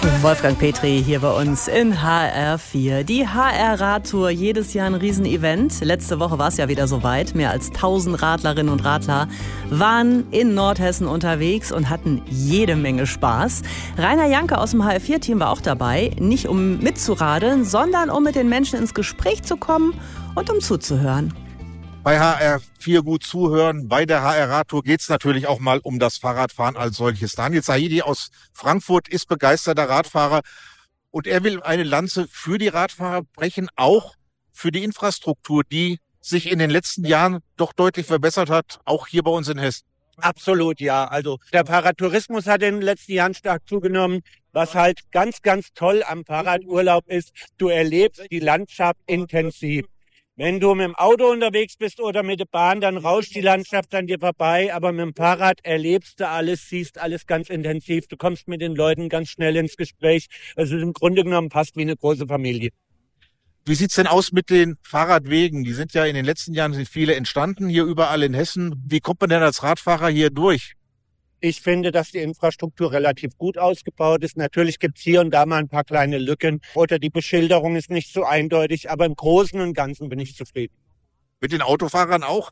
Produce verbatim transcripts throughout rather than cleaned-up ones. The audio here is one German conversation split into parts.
Wolfgang Petri hier bei uns in H R vier. Die H R-Radtour, jedes Jahr ein Riesenevent. Letzte Woche war es ja wieder soweit. Mehr als tausend Radlerinnen und Radler waren in Nordhessen unterwegs und hatten jede Menge Spaß. Rainer Janke aus dem H R vier-Team war auch dabei. Nicht um mitzuradeln, sondern um mit den Menschen ins Gespräch zu kommen und um zuzuhören. Bei H R vier gut zuhören. Bei der H R-Radtour geht es natürlich auch mal um das Fahrradfahren als solches. Daniel Zahidi aus Frankfurt ist begeisterter Radfahrer und er will eine Lanze für die Radfahrer brechen, auch für die Infrastruktur, die sich in den letzten Jahren doch deutlich verbessert hat, auch hier bei uns in Hessen. Absolut, ja. Also der Fahrradtourismus hat in den letzten Jahren stark zugenommen. Was halt ganz, ganz toll am Fahrradurlaub ist, du erlebst die Landschaft intensiv. Wenn du mit dem Auto unterwegs bist oder mit der Bahn, dann rauscht die Landschaft an dir vorbei. Aber mit dem Fahrrad erlebst du alles, siehst alles ganz intensiv. Du kommst mit den Leuten ganz schnell ins Gespräch. Es ist im Grunde genommen fast wie eine große Familie. Wie sieht's denn aus mit den Fahrradwegen? Die sind ja in den letzten Jahren sind viele entstanden, hier überall in Hessen. Wie kommt man denn als Radfahrer hier durch? Ich finde, dass die Infrastruktur relativ gut ausgebaut ist. Natürlich gibt's hier und da mal ein paar kleine Lücken oder die Beschilderung ist nicht so eindeutig, aber im Großen und Ganzen bin ich zufrieden. Mit den Autofahrern auch?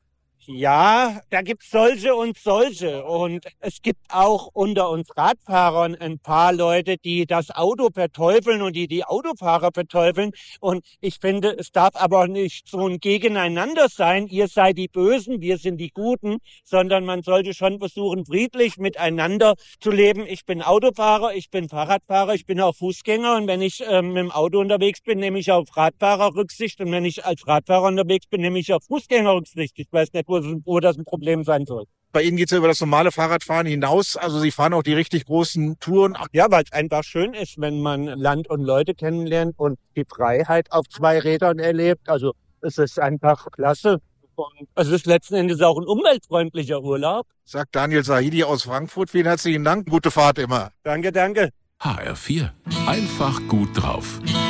Ja, da gibt's solche und solche. Und es gibt auch unter uns Radfahrern ein paar Leute, die das Auto verteufeln und die die Autofahrer verteufeln. Und ich finde, es darf aber nicht so ein Gegeneinander sein. Ihr seid die Bösen, wir sind die Guten, sondern man sollte schon versuchen, friedlich miteinander zu leben. Ich bin Autofahrer, ich bin Fahrradfahrer, ich bin auch Fußgänger. Und wenn ich ähm, mit dem Auto unterwegs bin, nehme ich auf Radfahrer Rücksicht. Und wenn ich als Radfahrer unterwegs bin, nehme ich auf Fußgänger Rücksicht. Ich weiß nicht, wo wo das ein Problem sein soll. Bei Ihnen geht's ja über das normale Fahrradfahren hinaus. Also Sie fahren auch die richtig großen Touren. Ja, weil es einfach schön ist, wenn man Land und Leute kennenlernt und die Freiheit auf zwei Rädern erlebt. Also es ist einfach klasse. Und es ist letzten Endes auch ein umweltfreundlicher Urlaub. Sagt Daniel Zahidi aus Frankfurt. Vielen herzlichen Dank. Gute Fahrt immer. Danke, danke. H R vier. Einfach gut drauf.